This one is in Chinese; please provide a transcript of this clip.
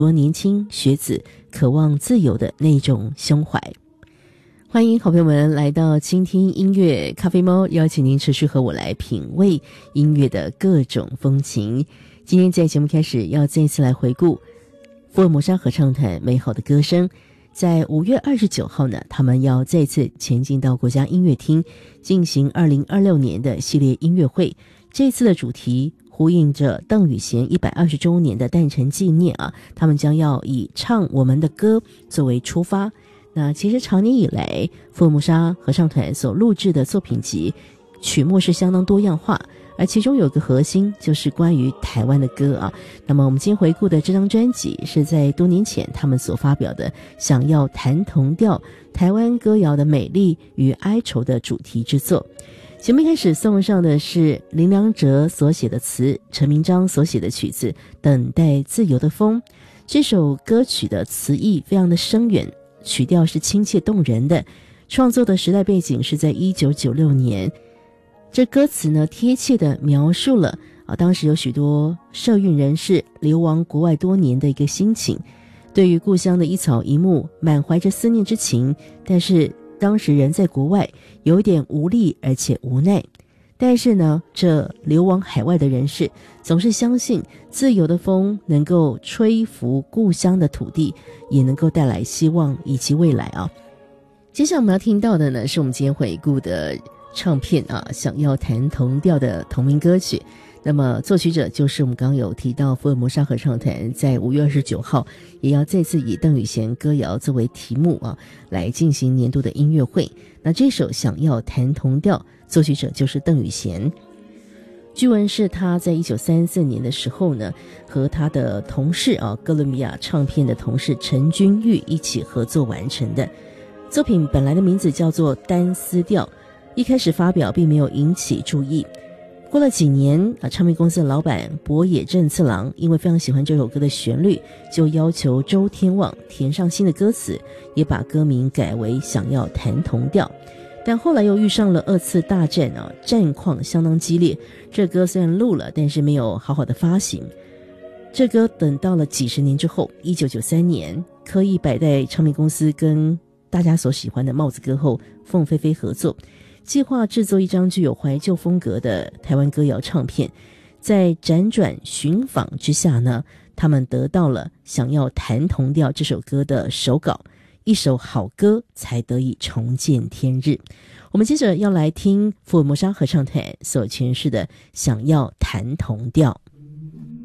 多年轻学子渴望自由的那种胸怀。欢迎好朋友们来到倾听音乐咖啡猫，邀请您持续和我来品味音乐的各种风情。今天在节目开始要再一次来回顾福尔摩沙合唱团美好的歌声。在5月29号呢，他们要再次前进到国家音乐厅进行2026年的系列音乐会。这次的主题呼应着邓雨贤120周年的诞辰纪念啊，他们将要以唱我们的歌作为出发。那其实长年以来，福尔摩沙合唱团所录制的作品集曲目是相当多样化，而其中有个核心就是关于台湾的歌啊。那么我们今天回顾的这张专辑是在多年前他们所发表的想要弹同调台湾歌谣的美丽与哀愁的主题之作。节目一开始送上的是林良哲所写的词，陈明章所写的曲子《等待自由的风》。这首歌曲的词意非常的深远，曲调是亲切动人的，创作的时代背景是在1996年。这歌词呢，贴切地描述了当时有许多社运人士流亡国外多年的一个心情，对于故乡的一草一木满怀着思念之情，但是当时人在国外有一点无力而且无奈。但是呢，这流亡海外的人士总是相信自由的风能够吹拂故乡的土地，也能够带来希望以及未来啊。接下来我们要听到的呢，是我们今天回顾的唱片想要弹同调的同名歌曲。那么作曲者就是我们刚刚有提到福尔摩沙合唱团在5月29号也要再次以邓雨贤歌谣作为题目来进行年度的音乐会。那这首想要弹同调，作曲者就是邓雨贤。据闻是他在1934年的时候呢，和他的同事哥伦比亚唱片的同事陈君玉一起合作完成的。作品本来的名字叫做单丝调，一开始发表并没有引起注意。过了几年唱片公司的老板博野正次郎因为非常喜欢这首歌的旋律，就要求周天旺填上新的歌词，也把歌名改为想要弹同调。但后来又遇上了2次大战战况相当激烈，这歌虽然录了，但是没有好好的发行。这歌等到了几十年之后，1993年刻意摆在唱片公司跟大家所喜欢的帽子歌后凤飞飞合作，计划制作一张具有怀旧风格的台湾歌谣唱片。在辗转寻访之下呢，他们得到了想要弹同调这首歌的手稿，一首好歌才得以重见天日。我们接着要来听福尔摩沙合唱团所诠释的想要弹同调。